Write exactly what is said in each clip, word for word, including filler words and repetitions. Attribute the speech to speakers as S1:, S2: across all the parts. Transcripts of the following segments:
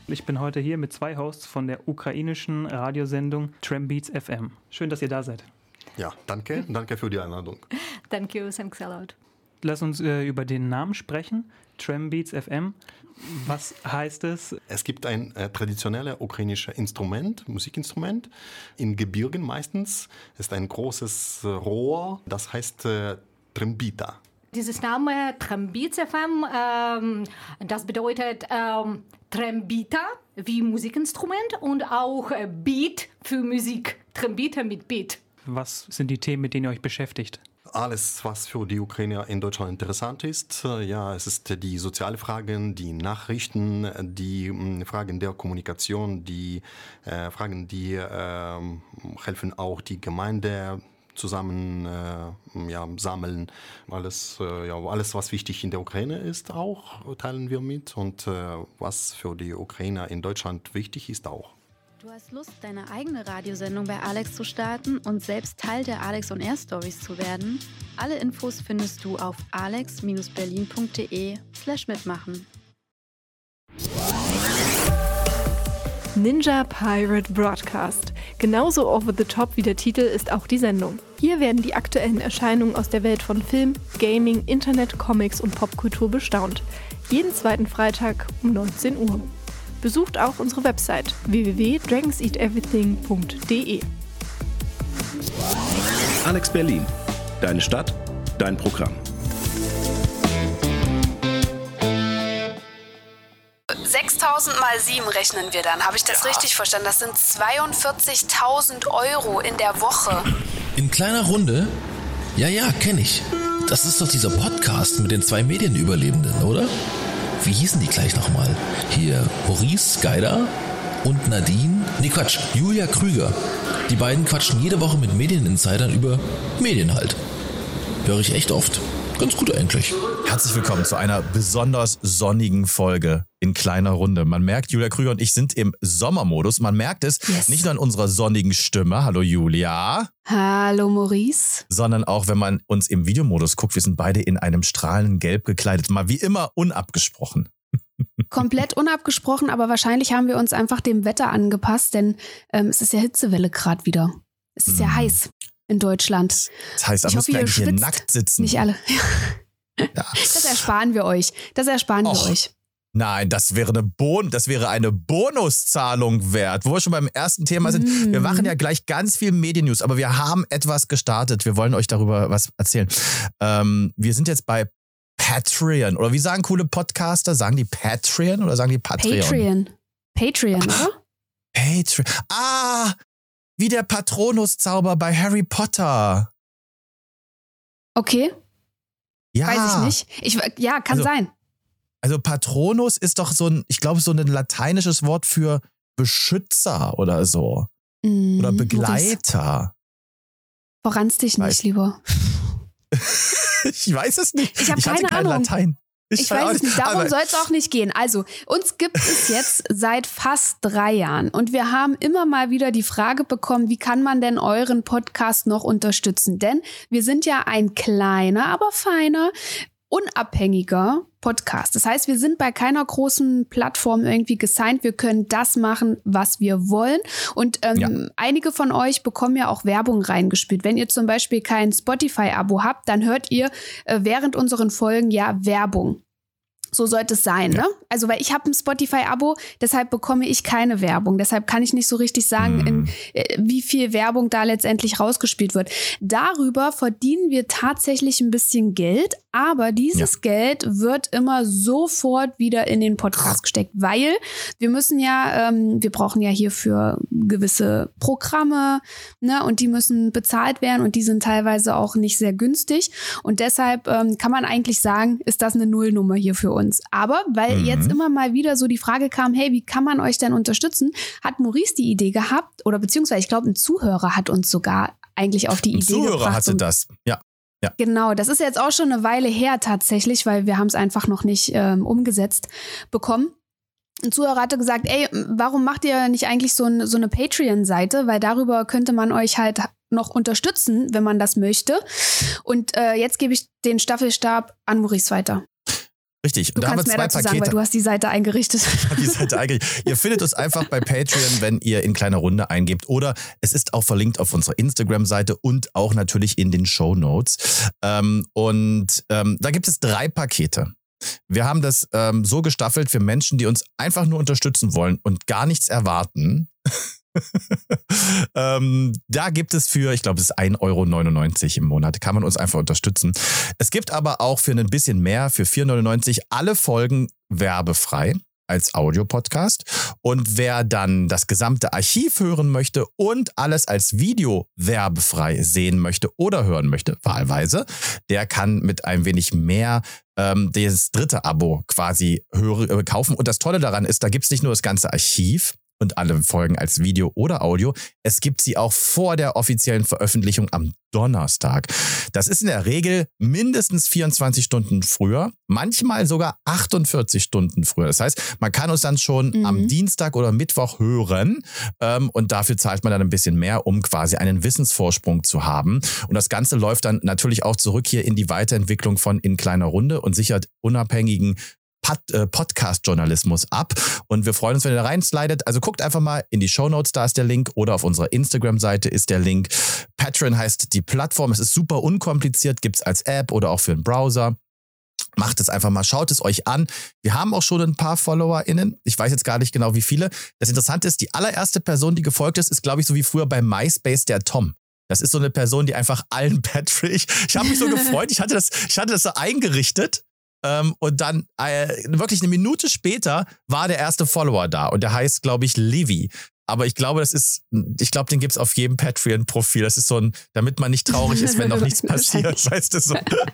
S1: Ich bin heute hier mit zwei Hosts von der ukrainischen Radiosendung Trambeats F M. Schön, dass ihr da seid.
S2: Ja, danke. Danke für die Einladung.
S3: Thank you, thanks a lot.
S1: Lass uns äh, über den Namen sprechen. Trambeats F M. Was heißt es?
S2: Es gibt ein äh, traditionelles ukrainisches Instrument, Musikinstrument, in Gebirgen meistens. Es ist ein großes äh, Rohr, das heißt äh, Trambita.
S3: Dieses Name Trambeats F M, ähm, das bedeutet ähm, Trambita wie Musikinstrument und auch äh, Beat für Musik. Trambita mit Beat.
S1: Was sind die Themen, mit denen ihr euch beschäftigt?
S2: Alles, was für die Ukrainer in Deutschland interessant ist. Ja, es ist die sozialen Fragen, die Nachrichten, die mh, Fragen der Kommunikation, die äh, Fragen, die äh, helfen auch die Gemeinde zusammen äh, ja, sammeln. Alles, äh, ja, alles, was wichtig in der Ukraine ist, auch teilen wir mit. Und äh, was für die Ukrainer in Deutschland wichtig ist, auch.
S4: Du hast Lust, deine eigene Radiosendung bei Alex zu starten und selbst Teil der Alex on Air Stories zu werden? Alle Infos findest du auf alex berlin punkt de slash mitmachen.
S5: Ninja Pirate Broadcast. Genauso over the top wie der Titel ist auch die Sendung. Hier werden die aktuellen Erscheinungen aus der Welt von Film, Gaming, Internet, Comics und Popkultur bestaunt. Jeden zweiten Freitag um neunzehn Uhr. Besucht auch unsere Website w w w punkt dragons eat everything punkt de.
S6: Alex Berlin. Deine Stadt, dein Programm.
S7: sechstausend mal sieben rechnen wir dann. Habe ich das ja. richtig verstanden? Das sind zweiundvierzigtausend Euro in der Woche.
S8: In kleiner Runde? Ja, ja, kenne ich. Das ist doch dieser Podcast mit den zwei Medienüberlebenden, oder? Wie hießen die gleich nochmal? Hier, Maurice Geider und Nadine, nee Quatsch, Julia Krüger. Die beiden quatschen jede Woche mit Medieninsidern über Medien halt. Höre ich echt oft. Ganz gut eigentlich.
S9: Herzlich willkommen zu einer besonders sonnigen Folge in kleiner Runde. Man merkt, Julia Krüger und ich sind im Sommermodus. Man merkt es yes. nicht nur an unserer sonnigen Stimme, hallo Julia.
S5: Hallo Maurice.
S9: Sondern auch, wenn man uns im Videomodus guckt, wir sind beide in einem strahlenden Gelb gekleidet. Mal wie immer unabgesprochen.
S5: Komplett unabgesprochen, aber wahrscheinlich haben wir uns einfach dem Wetter angepasst, denn ähm, es ist ja Hitzewelle gerade wieder. Es ist mm. ja heiß in Deutschland.
S9: Das heißt, da müssen wir eigentlich hier nackt sitzen.
S5: Nicht alle.
S9: Ja.
S5: Das ersparen wir euch. Das ersparen Och. wir euch.
S9: Nein, das wäre eine Bon- das wäre eine Bonuszahlung wert. Wo wir schon beim ersten Thema sind. Mm. Wir machen ja gleich ganz viel Medien-News, aber wir haben etwas gestartet. Wir wollen euch darüber was erzählen. Ähm, wir sind jetzt bei Patreon. Oder wie sagen coole Podcaster? Sagen die Patreon oder sagen die Patreon?
S5: Patreon. Patreon, oder?
S9: Patreon. Ah, wie der Patronus-Zauber bei Harry Potter.
S5: Okay.
S9: Ja.
S5: Weiß ich nicht. Ich, ja, kann
S9: also,
S5: sein.
S9: Also Patronus ist doch so ein, ich glaube, so ein lateinisches Wort für Beschützer oder so.
S5: Mm,
S9: oder Begleiter.
S5: Verranst dich nicht,
S9: weiß.
S5: lieber.
S9: Ich weiß es nicht.
S5: Ich habe keine
S9: kein
S5: Ahnung.
S9: Latein.
S5: Ich, ich weiß es nicht, darum soll es auch nicht gehen. Also, uns gibt es jetzt seit fast drei Jahren und wir haben immer mal wieder die Frage bekommen, wie kann man denn euren Podcast noch unterstützen? Denn wir sind ja ein kleiner, aber feiner, unabhängiger Podcast. Das heißt, wir sind bei keiner großen Plattform irgendwie gesigned. Wir können das machen, was wir wollen. Und ähm, ja. einige von euch bekommen ja auch Werbung reingespielt. Wenn ihr zum Beispiel kein Spotify-Abo habt, dann hört ihr äh, während unseren Folgen ja Werbung. So sollte es sein, ja. ne? Also, weil ich habe ein Spotify-Abo, deshalb bekomme ich keine Werbung. Deshalb kann ich nicht so richtig sagen, mm. in, äh, wie viel Werbung da letztendlich rausgespielt wird. Darüber verdienen wir tatsächlich ein bisschen Geld, aber dieses ja. Geld wird immer sofort wieder in den Podcast gesteckt, weil wir müssen ja, ähm, wir brauchen ja hierfür gewisse Programme, ne? Und die müssen bezahlt werden und die sind teilweise auch nicht sehr günstig. Und deshalb ähm, kann man eigentlich sagen, ist das eine Nullnummer hier für uns. Uns. Aber weil mhm. jetzt immer mal wieder so die Frage kam, hey, wie kann man euch denn unterstützen, hat Maurice die Idee gehabt, oder beziehungsweise ich glaube, ein Zuhörer hat uns sogar eigentlich auf die
S9: ein
S5: Idee
S9: Zuhörer
S5: gebracht.
S9: Zuhörer hatte das, ja. ja.
S5: Genau, das ist jetzt auch schon eine Weile her tatsächlich, weil wir haben es einfach noch nicht ähm, umgesetzt bekommen. Ein Zuhörer hatte gesagt, ey, warum macht ihr nicht eigentlich so, ein, so eine Patreon-Seite, weil darüber könnte man euch halt noch unterstützen, wenn man das möchte. Und äh, jetzt gebe ich den Staffelstab an Maurice weiter.
S9: Richtig.
S5: Du
S9: Und da haben wir
S5: kannst mehr
S9: zwei
S5: dazu
S9: Pakete.
S5: sagen, weil du hast die Seite eingerichtet.
S9: Die Seite eingerichtet. Ihr findet uns einfach bei Patreon, wenn ihr in kleiner Runde eingebt. Oder es ist auch verlinkt auf unserer Instagram-Seite und auch natürlich in den Shownotes. Ähm, und ähm, da gibt es drei Pakete. Wir haben das ähm, so gestaffelt für Menschen, die uns einfach nur unterstützen wollen und gar nichts erwarten. ähm, da gibt es für, ich glaube, es ist ein Euro neunundneunzig im Monat, kann man uns einfach unterstützen. Es gibt aber auch für ein bisschen mehr, für vier Euro neunundneunzig, alle Folgen werbefrei als Audiopodcast. Und wer dann das gesamte Archiv hören möchte und alles als Video werbefrei sehen möchte oder hören möchte, wahlweise, der kann mit ein wenig mehr ähm, das dritte Abo quasi höre, äh, kaufen. Und das Tolle daran ist, da gibt es nicht nur das ganze Archiv und alle Folgen als Video oder Audio. Es gibt sie auch vor der offiziellen Veröffentlichung am Donnerstag. Das ist in der Regel mindestens vierundzwanzig Stunden früher, manchmal sogar achtundvierzig Stunden früher. Das heißt, man kann uns dann schon mhm. am Dienstag oder Mittwoch hören ähm, und dafür zahlt man dann ein bisschen mehr, um quasi einen Wissensvorsprung zu haben. Und das Ganze läuft dann natürlich auch zurück hier in die Weiterentwicklung von In kleiner Runde und sichert unabhängigen Podcast-Journalismus ab. Und wir freuen uns, wenn ihr da reinslidet. Also guckt einfach mal in die Shownotes, da ist der Link. Oder auf unserer Instagram-Seite ist der Link. Patreon heißt die Plattform. Es ist super unkompliziert. Gibt es als App oder auch für einen Browser. Macht es einfach mal, schaut es euch an. Wir haben auch schon ein paar FollowerInnen. Ich weiß jetzt gar nicht genau, wie viele. Das Interessante ist, die allererste Person, die gefolgt ist, ist, glaube ich, so wie früher bei MySpace der Tom. Das ist so eine Person, die einfach allen Patrick. Ich, ich habe mich so gefreut. Ich hatte das, ich hatte das so eingerichtet. Ähm, und dann äh, wirklich eine Minute später war der erste Follower da und der heißt, glaube ich, Livy. Aber ich glaube, das ist, ich glaube, den gibt es auf jedem Patreon-Profil. Das ist so ein, damit man nicht traurig ist, wenn noch nichts passiert. Weißt du so.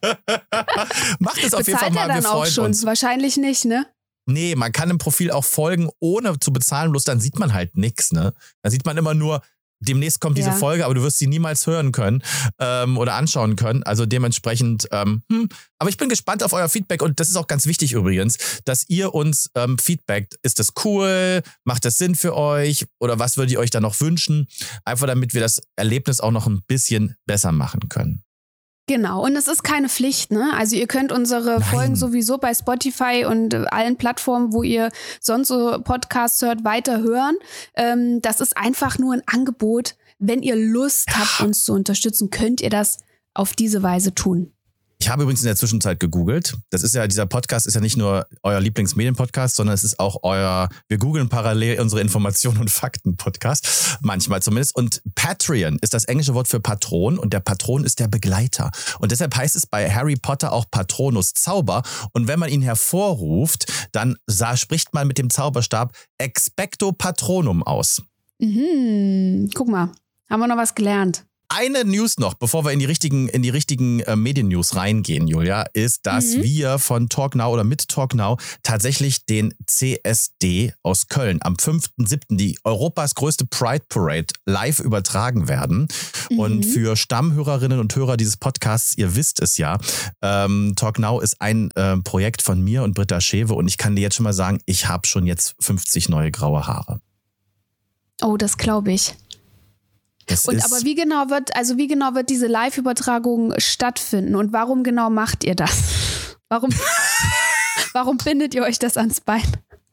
S9: Macht es auf jeden Fall mal, wir freuen
S5: schon?
S9: uns.
S5: Wahrscheinlich nicht, ne?
S9: Nee, man kann im Profil auch folgen, ohne zu bezahlen, bloß dann sieht man halt nichts, ne? Dann sieht man immer nur, demnächst kommt diese ja. Folge, aber du wirst sie niemals hören können ähm, oder anschauen können. Also dementsprechend, ähm, hm. aber ich bin gespannt auf euer Feedback und das ist auch ganz wichtig übrigens, dass ihr uns ähm, feedbackt. Ist das cool? Macht das Sinn für euch? Oder was würdet ihr euch da noch wünschen? Einfach damit wir das Erlebnis auch noch ein bisschen besser machen können.
S5: Genau, und es ist keine Pflicht, ne? Also ihr könnt unsere Nein. Folgen sowieso bei Spotify und allen Plattformen, wo ihr sonst so Podcasts hört, weiter hören. Ähm, das ist einfach nur ein Angebot. Wenn ihr Lust ja. habt, uns zu unterstützen, könnt ihr das auf diese Weise tun.
S9: Ich habe übrigens in der Zwischenzeit gegoogelt. Das ist ja, dieser Podcast ist ja nicht nur euer Lieblingsmedien-Podcast, sondern es ist auch euer, wir googeln parallel unsere Informationen- und Fakten-Podcast. Manchmal zumindest. Und Patreon ist das englische Wort für Patron und der Patron ist der Begleiter. Und deshalb heißt es bei Harry Potter auch Patronus Zauber. Und wenn man ihn hervorruft, dann sah, spricht man mit dem Zauberstab Expecto Patronum aus.
S5: Mhm. Guck mal, haben wir noch was gelernt.
S9: Eine News noch, bevor wir in die richtigen, in die richtigen äh, Medien-News reingehen, Julia, ist, dass mhm. wir von TalkNow oder mit TalkNow tatsächlich den C S D aus Köln am fünften siebten die Europas größte Pride Parade live übertragen werden. Mhm. Und für Stammhörerinnen und Hörer dieses Podcasts, ihr wisst es ja, ähm, TalkNow ist ein äh, Projekt von mir und Britta Schewe und ich kann dir jetzt schon mal sagen, ich habe schon jetzt fünfzig neue graue Haare.
S5: Oh, das glaube ich.
S9: Das
S5: und aber wie genau wird, also wie genau wird diese Live-Übertragung stattfinden und warum genau macht ihr das? Warum, warum bindet ihr euch das ans Bein?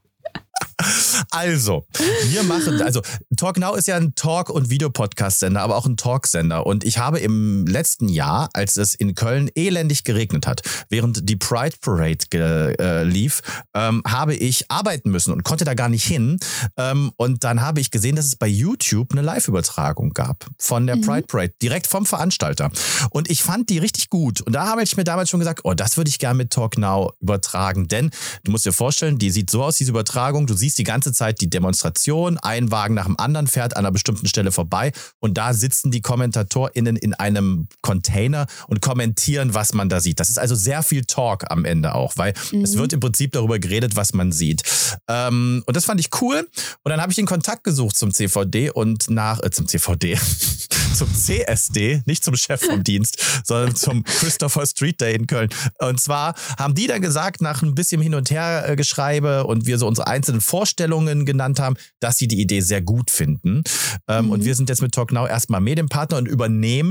S9: Also, wir machen, also TalkNow ist ja ein Talk- und Videopodcast-Sender, aber auch ein Talksender. Und ich habe im letzten Jahr, als es in Köln elendig geregnet hat, während die Pride Parade ge, äh, lief, ähm, habe ich arbeiten müssen und konnte da gar nicht hin. Ähm, und dann habe ich gesehen, dass es bei YouTube eine Live-Übertragung gab von der mhm. Pride Parade, direkt vom Veranstalter. Und ich fand die richtig gut. Und da habe ich mir damals schon gesagt, oh, das würde ich gerne mit TalkNow übertragen. Denn du musst dir vorstellen, die sieht so aus, diese Übertragung, du siehst die ganze Zeit die Demonstration, ein Wagen nach dem anderen fährt an einer bestimmten Stelle vorbei und da sitzen die KommentatorInnen in einem Container und kommentieren, was man da sieht. Das ist also sehr viel Talk am Ende auch, weil mhm. es wird im Prinzip darüber geredet, was man sieht. Ähm, und das fand ich cool und dann habe ich den Kontakt gesucht zum C V D und nach, äh, zum C V D, zum C S D, nicht zum Chef vom Dienst, sondern zum Christopher Street Day in Köln. Und zwar haben die dann gesagt, nach ein bisschen Hin- und Her-Geschreibe und wir so unsere einzelnen Vorstellungen genannt haben, dass sie die Idee sehr gut finden. Ähm, mhm. Und wir sind jetzt mit TalkNow erstmal Medienpartner und übernehmen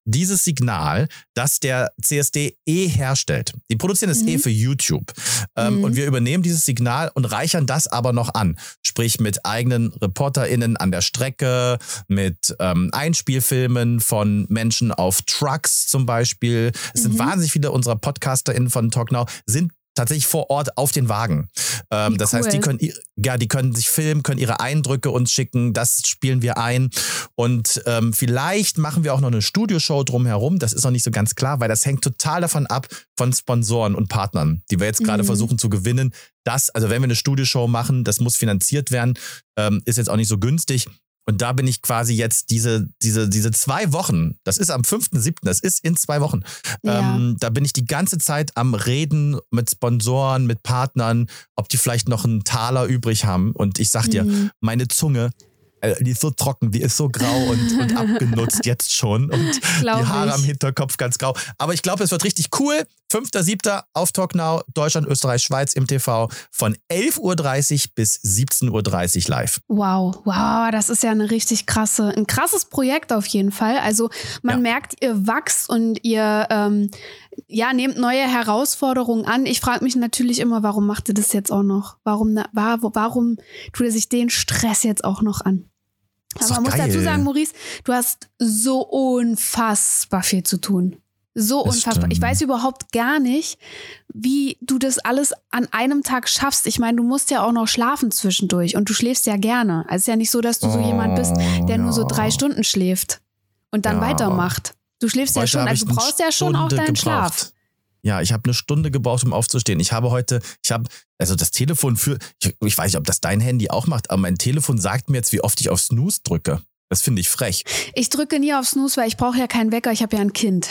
S9: dieses Signal, das der C S D eh herstellt. Die produzieren es mhm. eh für YouTube. Ähm, mhm. Und wir übernehmen dieses Signal und reichern das aber noch an. Sprich mit eigenen ReporterInnen an der Strecke, mit ähm, Einspielfilmen von Menschen auf Trucks zum Beispiel. Es mhm. sind wahnsinnig viele unserer PodcasterInnen von Talknow sind tatsächlich vor Ort auf den Wagen. Ähm, das cool. heißt, die können, ja, die können sich filmen, können ihre Eindrücke uns schicken, das spielen wir ein und ähm, vielleicht machen wir auch noch eine Studioshow drumherum, das ist noch nicht so ganz klar, weil das hängt total davon ab von Sponsoren und Partnern, die wir jetzt gerade mhm. versuchen zu gewinnen. Das, also wenn wir eine Studioshow machen, das muss finanziert werden, ähm, ist jetzt auch nicht so günstig. Und da bin ich quasi jetzt diese, diese, diese zwei Wochen, das ist am fünften siebten, das ist in zwei Wochen, ja. ähm, da bin ich die ganze Zeit am Reden mit Sponsoren, mit Partnern, ob die vielleicht noch einen Taler übrig haben. Und ich sag dir, mhm. meine Zunge, die ist so trocken, die ist so grau und, und abgenutzt jetzt schon. Und glaub die Haare ich. am Hinterkopf ganz grau. Aber ich glaube, es wird richtig cool. fünfter siebter auf Talknow, Deutschland, Österreich, Schweiz im T V von elf Uhr dreißig bis siebzehn Uhr dreißig live.
S5: Wow, wow, das ist ja eine richtig krasse, ein krasses Projekt auf jeden Fall. Also man ja. merkt, ihr wachst und ihr ähm, ja, nehmt neue Herausforderungen an. Ich frage mich natürlich immer, warum macht ihr das jetzt auch noch? Warum, warum tut er sich den Stress jetzt auch noch an? Aber man muss geil. dazu sagen, Maurice, du hast so unfassbar viel zu tun. So das unfassbar. Stimmt. Ich weiß überhaupt gar nicht, wie du das alles an einem Tag schaffst. Ich meine, du musst ja auch noch schlafen zwischendurch und du schläfst ja gerne. Also es ist ja nicht so, dass du so oh, jemand bist, der ja. nur so drei Stunden schläft und dann ja. weitermacht. Du schläfst heute ja schon, also du brauchst ja schon auch deinen gebraucht. Schlaf.
S9: Ja, ich habe eine Stunde gebraucht, um aufzustehen. Ich habe heute, ich habe, also das Telefon für, ich, ich weiß nicht, ob das dein Handy auch macht, aber mein Telefon sagt mir jetzt, wie oft ich auf Snooze drücke. Das finde ich frech.
S5: Ich drücke nie auf Snooze, weil ich brauche ja keinen Wecker, ich habe ja ein Kind.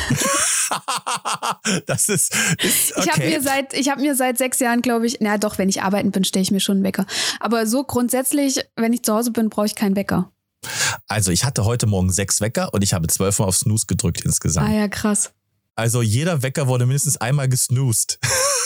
S9: Das ist, ist okay.
S5: Ich habe mir seit, ich habe mir seit sechs Jahren, glaube ich, na doch, wenn ich arbeiten bin, stelle ich mir schon einen Wecker. Aber so grundsätzlich, wenn ich zu Hause bin, brauche ich keinen Wecker.
S9: Also ich hatte heute Morgen sechs Wecker und ich habe zwölf Mal auf Snooze gedrückt insgesamt.
S5: Ah ja, krass.
S9: Also jeder Wecker wurde mindestens einmal gesnoozt.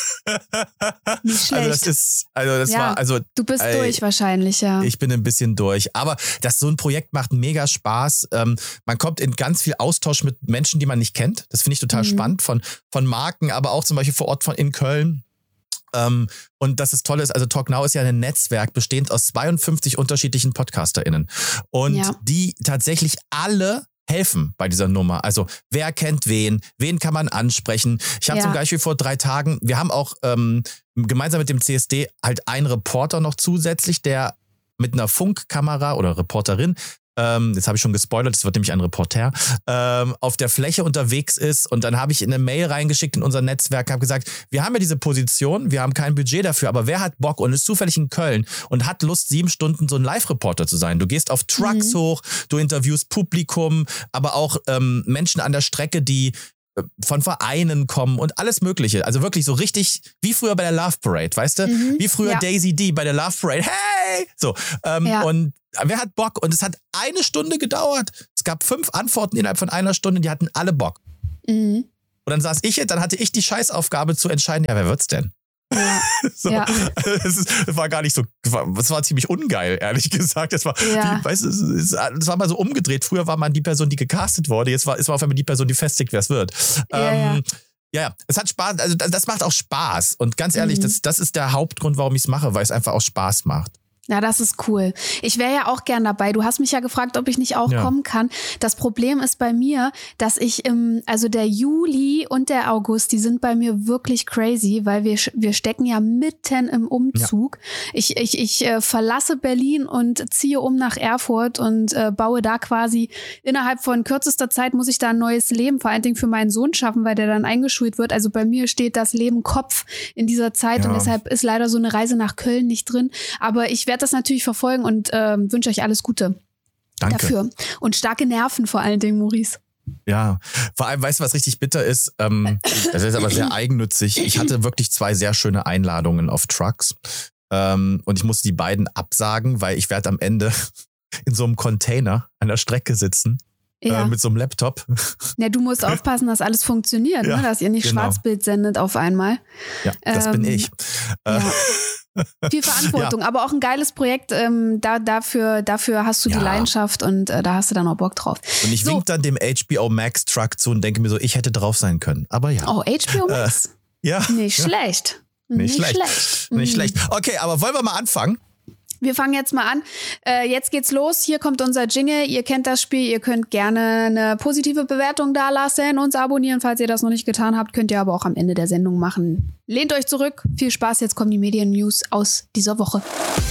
S5: Nicht schlecht.
S9: Also das ist, also das
S5: ja,
S9: war, also
S5: du bist ey, durch wahrscheinlich, ja.
S9: Ich bin ein bisschen durch, aber das so ein Projekt macht mega Spaß. Ähm, man kommt in ganz viel Austausch mit Menschen, die man nicht kennt. Das finde ich total mhm. spannend von von Marken, aber auch zum Beispiel vor Ort von in Köln. Ähm, und das ist toll ist, also Talknow ist ja ein Netzwerk bestehend aus zweiundfünfzig unterschiedlichen PodcasterInnen und ja. die tatsächlich alle helfen bei dieser Nummer. Also wer kennt wen, wen kann man ansprechen. Ich habe ja. zum Beispiel vor drei Tagen, wir haben auch ähm, gemeinsam mit dem C S D halt einen Reporter noch zusätzlich, der mit einer Funkkamera oder Reporterin, ähm, jetzt habe ich schon gespoilert, es wird nämlich ein Reporter, ähm, auf der Fläche unterwegs ist und dann habe ich in eine Mail reingeschickt in unser Netzwerk, habe gesagt, wir haben ja diese Position, wir haben kein Budget dafür, aber wer hat Bock und ist zufällig in Köln und hat Lust, sieben Stunden so ein Live-Reporter zu sein? Du gehst auf Trucks mhm. hoch, du interviewst Publikum, aber auch ähm, Menschen an der Strecke, die von Vereinen kommen und alles Mögliche. Also wirklich so richtig wie früher bei der Love Parade, weißt du? Mhm, wie früher ja. Daisy D bei der Love Parade. Hey! So. Ähm, ja. Und wer hat Bock? Und es hat eine Stunde gedauert. Es gab fünf Antworten innerhalb von einer Stunde, die hatten alle Bock. Mhm. Und dann saß ich jetzt, dann hatte ich die Scheißaufgabe zu entscheiden, ja, wer wird's denn?
S5: Ja.
S9: so.
S5: ja.
S9: Es, ist, es war gar nicht so, es war ziemlich ungeil, ehrlich gesagt. Es war,
S5: ja.
S9: die, weißt du, es, es, es war mal so umgedreht. Früher war man die Person, die gecastet wurde. Jetzt war es war auf einmal die Person, die festlegt, wer es wird.
S5: Ja,
S9: ähm, ja. ja, es hat Spaß. Also das, das macht auch Spaß. Und ganz ehrlich, mhm. das, das ist der Hauptgrund, warum ich es mache, weil es einfach auch Spaß macht.
S5: Ja, das ist cool. Ich wäre ja auch gern dabei. Du hast mich ja gefragt, ob ich nicht auch ja. kommen kann. Das Problem ist bei mir, dass ich im, also der Juli und der August, die sind bei mir wirklich crazy, weil wir wir stecken ja mitten im Umzug. Ja. Ich ich ich äh, verlasse Berlin und ziehe um nach Erfurt und äh, baue da quasi innerhalb von kürzester Zeit muss ich da ein neues Leben, vor allen Dingen für meinen Sohn schaffen, weil der dann eingeschult wird. Also bei mir steht das Leben Kopf in dieser Zeit ja. und deshalb ist leider so eine Reise nach Köln nicht drin. Aber ich werde das natürlich verfolgen und äh, wünsche euch alles Gute
S9: Danke.
S5: dafür. Und starke Nerven vor allen Dingen, Maurice.
S9: Ja, vor allem, weißt du, was richtig bitter ist? Ähm, das ist aber sehr eigennützig. Ich hatte wirklich zwei sehr schöne Einladungen auf Trucks ähm, und ich musste die beiden absagen, weil ich werde am Ende in so einem Container an der Strecke sitzen. Ja. Äh, mit so einem Laptop.
S5: Ja, du musst aufpassen, dass alles funktioniert, ja, ne? Dass ihr nicht genau. Schwarzbild sendet auf einmal.
S9: Ja, das ähm, bin ich.
S5: Ja. Viel Verantwortung, ja. aber auch ein geiles Projekt. Ähm, da, dafür, dafür hast du ja. die Leidenschaft und äh, da hast du dann auch Bock drauf.
S9: Und ich so. wink dann dem H B O Max Truck zu und denke mir so, ich hätte drauf sein können. Aber ja.
S5: Oh, H B O Max?
S9: Äh, ja.
S5: Nicht
S9: ja.
S5: schlecht.
S9: Nicht,
S5: Nicht
S9: schlecht.
S5: schlecht.
S9: Nicht
S5: mhm.
S9: schlecht. Okay, aber wollen wir mal anfangen?
S5: Wir fangen jetzt mal an. Äh, jetzt geht's los. Hier kommt unser Jingle. Ihr kennt das Spiel. Ihr könnt gerne eine positive Bewertung dalassen, uns abonnieren. Falls ihr das noch nicht getan habt, könnt ihr aber auch am Ende der Sendung machen. Lehnt euch zurück. Viel Spaß. Jetzt kommen die Medien-News aus dieser Woche.